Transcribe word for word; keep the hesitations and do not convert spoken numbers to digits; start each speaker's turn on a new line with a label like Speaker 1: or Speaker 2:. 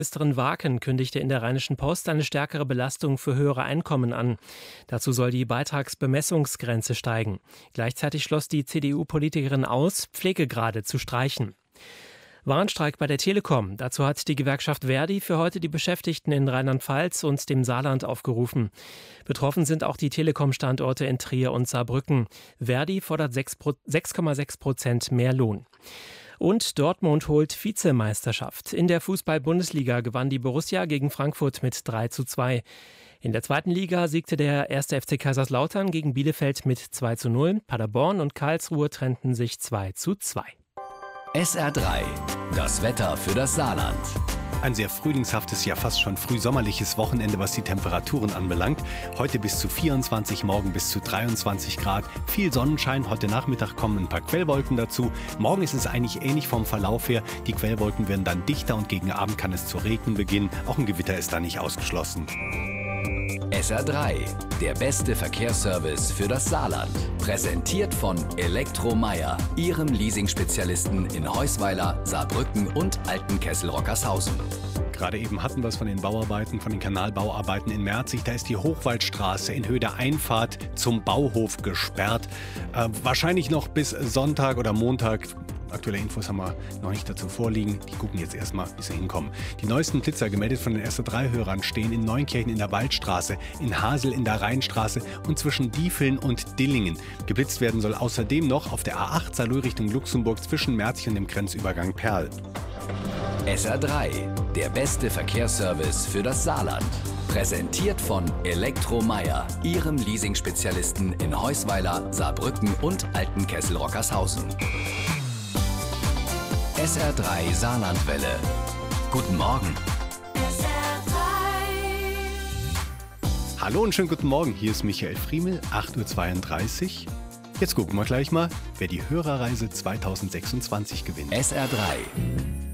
Speaker 1: Ministerin Waken kündigte in der Rheinischen Post eine stärkere Belastung für höhere Einkommen an. Dazu soll die Beitragsbemessungsgrenze steigen. Gleichzeitig schloss die C D U-Politikerin aus, Pflegegrade zu streichen. Warnstreik bei der Telekom. Dazu hat die Gewerkschaft Verdi für heute die Beschäftigten in Rheinland-Pfalz und dem Saarland aufgerufen. Betroffen sind auch die Telekom-Standorte in Trier und Saarbrücken. Verdi fordert sechs Komma sechs Prozent mehr Lohn. Und Dortmund holt Vizemeisterschaft. In der Fußball-Bundesliga gewann die Borussia gegen Frankfurt mit drei zu zwei. In der zweiten Liga siegte der erste F C Kaiserslautern gegen Bielefeld mit zwei zu null. Paderborn und Karlsruhe trennten sich zwei zu zwei.
Speaker 2: S R drei, das Wetter für das Saarland.
Speaker 3: Ein sehr frühlingshaftes, ja fast schon frühsommerliches Wochenende, was die Temperaturen anbelangt. Heute bis zu vierundzwanzig, morgen bis zu dreiundzwanzig Grad. Viel Sonnenschein, heute Nachmittag kommen ein paar Quellwolken dazu. Morgen ist es eigentlich ähnlich vom Verlauf her. Die Quellwolken werden dann dichter und gegen Abend kann es zu regnen beginnen. Auch ein Gewitter ist da nicht ausgeschlossen.
Speaker 2: S R drei, der beste Verkehrsservice für das Saarland. Präsentiert von Elektromeier, Ihrem Leasing-Spezialisten in Heusweiler, Saarbrücken und Altenkessel-Rockershausen.
Speaker 3: Gerade eben hatten wir es von den Bauarbeiten, von den Kanalbauarbeiten in Merzig. Da ist die Hochwaldstraße in Höhe der Einfahrt zum Bauhof gesperrt. Äh, wahrscheinlich noch bis Sonntag oder Montag. Aktuelle Infos haben wir noch nicht dazu vorliegen. Die gucken jetzt erstmal, bis sie hinkommen. Die neuesten Blitzer, gemeldet von den S R drei Hörern, stehen in Neunkirchen in der Waldstraße, in Hasel in der Rheinstraße und zwischen Diefeln und Dillingen. Geblitzt werden soll außerdem noch auf der A acht Saarlouis Richtung Luxemburg zwischen Merzig und dem Grenzübergang Perl.
Speaker 2: S R drei, der beste Verkehrsservice für das Saarland. Präsentiert von Elektromeier, Ihrem Leasing-Spezialisten in Heusweiler, Saarbrücken und Altenkessel-Rockershausen. S R drei Saarlandwelle. Guten Morgen.
Speaker 4: S R drei.
Speaker 3: Hallo und schönen guten Morgen, hier ist Michael Friemel, acht Uhr zweiunddreißig. Jetzt gucken wir gleich mal, wer die Hörerreise zweitausendsechsundzwanzig gewinnt.
Speaker 2: S R drei.